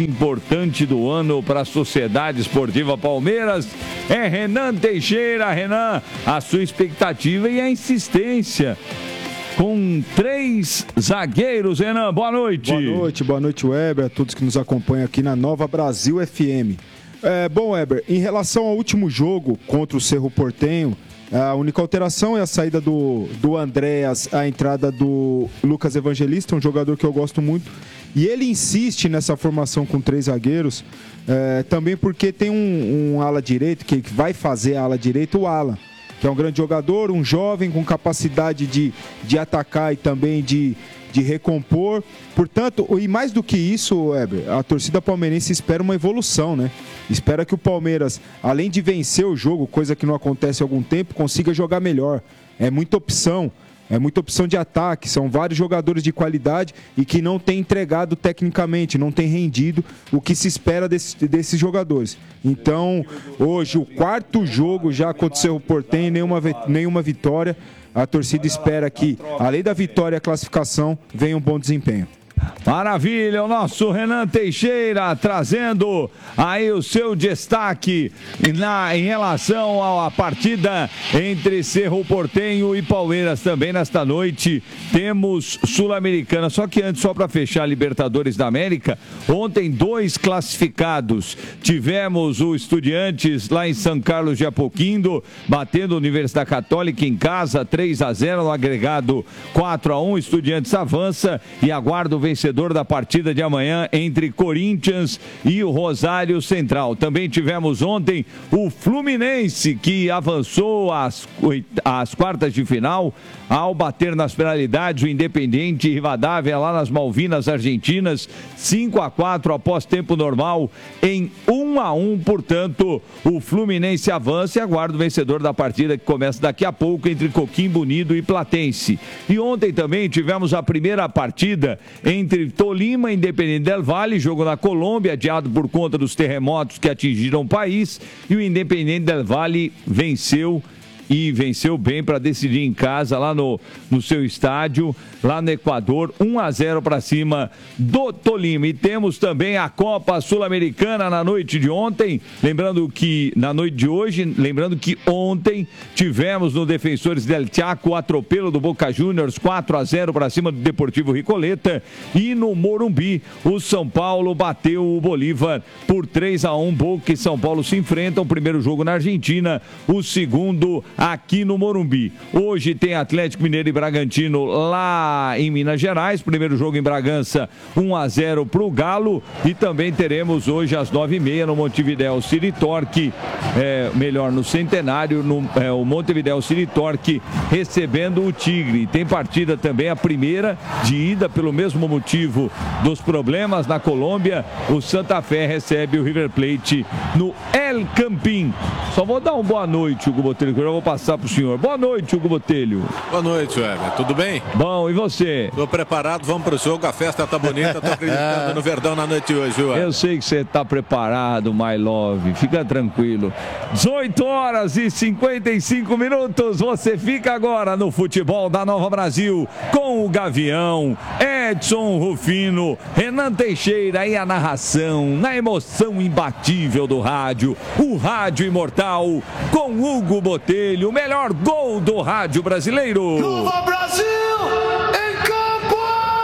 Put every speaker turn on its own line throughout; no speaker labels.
importante do ano para a Sociedade Esportiva Palmeiras é Renan Teixeira. Renan, a sua expectativa e a insistência com 3 zagueiros. Renan, boa noite.
Boa noite, Weber, a todos que nos acompanham aqui na Nova Brasil FM. Bom, Weber, em relação ao último jogo contra o Cerro Porteño, a única alteração é a saída do Andréas, a entrada do Lucas Evangelista, um jogador que eu gosto muito. E ele insiste nessa formação com 3 zagueiros, também porque tem um ala direito, que vai fazer a ala direita, o Alan, que é um grande jogador, um jovem com capacidade de atacar e também de recompor. Portanto, e mais do que isso, Weber, a torcida palmeirense espera uma evolução, né? Espera que o Palmeiras, além de vencer o jogo, coisa que não acontece há algum tempo, consiga jogar melhor. É muita opção de ataque, são vários jogadores de qualidade e que não têm entregado tecnicamente, não têm rendido o que se espera desses jogadores. Então, hoje, o 4º jogo já aconteceu o Porteño, nenhuma vitória. A torcida espera que, além da vitória e a classificação, venha um bom desempenho.
Maravilha, o nosso Renan Teixeira trazendo aí o seu destaque em relação à partida entre Cerro Porteño e Palmeiras. Também nesta noite temos Sul-Americana, só que antes, só para fechar, Libertadores da América, ontem 2 classificados. Tivemos o Estudiantes lá em São Carlos de Apoquindo, batendo a Universidade Católica em casa, 3-0 no agregado, 4-1. Estudiantes avança e aguarda o vencedor da partida de amanhã entre Corinthians e o Rosário Central. Também tivemos ontem o Fluminense, que avançou às quartas de final ao bater nas penalidades o Independiente Rivadavia lá nas Malvinas Argentinas, 5-4 após tempo normal em 1-1. Portanto, o Fluminense avança e aguarda o vencedor da partida, que começa daqui a pouco entre Coquimbo Unido e Platense. E ontem também tivemos a primeira partida entre Tolima e Independiente del Valle, jogo na Colômbia, adiado por conta dos terremotos que atingiram o país, e o Independiente del Valle venceu bem para decidir em casa, lá no seu estádio, lá no Equador, 1-0 para cima do Tolima. E temos também a Copa Sul-Americana na noite de ontem, lembrando que ontem tivemos no Defensores del Chaco o atropelo do Boca Juniors, 4-0 para cima do Deportivo Ricoleta, e no Morumbi o São Paulo bateu o Bolívar por 3-1. Boca e São Paulo se enfrentam, o primeiro jogo na Argentina, o segundo aqui no Morumbi. Hoje tem Atlético Mineiro e Bragantino lá em Minas Gerais, primeiro jogo em Bragança, 1-0 para o Galo, e também teremos hoje às 9h30 no Montevidéu City Torque, no Centenário, o Montevidéu City Torque recebendo o Tigre. Tem partida também, a primeira de ida, pelo mesmo motivo dos problemas na Colômbia, o Santa Fé recebe o River Plate no El Campín. Só vou dar uma boa noite, Hugo Botelho, que eu já vou passar para o senhor. Boa noite, Hugo Botelho.
Boa noite, Weber. Tudo bem?
Bom, e você?
Tô preparado, vamos pro jogo, a festa tá bonita, tô acreditando no Verdão na noite de hoje, viu, Weber?
Eu sei que você tá preparado, my love, fica tranquilo. 18h55, você fica agora no Futebol da Nova Brasil com o Gavião, Edson Rufino, Renan Teixeira e a narração, na emoção imbatível do rádio, o rádio imortal, com Hugo Botelho, o melhor gol do rádio brasileiro.
Nova Brasil em campo!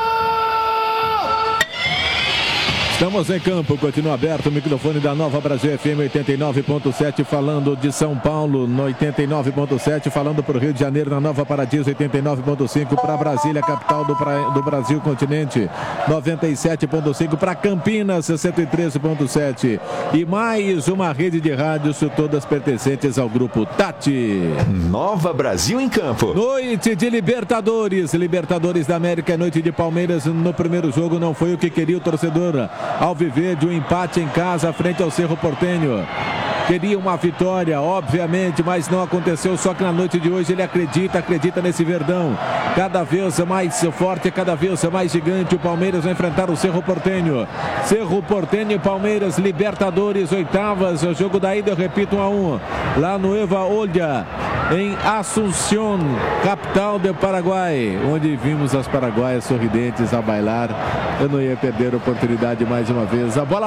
Estamos em campo, continua aberto o microfone da Nova Brasil FM 89.7, falando de São Paulo no 89.7, falando para o Rio de Janeiro na Nova Paradiso 89.5, para Brasília, capital do Brasil continente, 97.5, para Campinas 113.7, e mais uma rede de rádios, todas pertencentes ao grupo Tati.
Nova Brasil em campo.
Noite de Libertadores da América, noite de Palmeiras. No primeiro jogo não foi o que queria o torcedor alviverde, um empate em casa frente ao Cerro Porteño. Queria uma vitória, obviamente, mas não aconteceu. Só que na noite de hoje ele acredita nesse Verdão. Cada vez mais forte, cada vez mais gigante. O Palmeiras vai enfrentar o Cerro Porteño. Cerro Porteño e Palmeiras, Libertadores, oitavas. O jogo da ida, eu repito, 1-1. Lá no Eva Olha, em Asunción, capital do Paraguai, onde vimos as paraguaias sorridentes a bailar. Eu não ia perder a oportunidade mais uma vez. A bola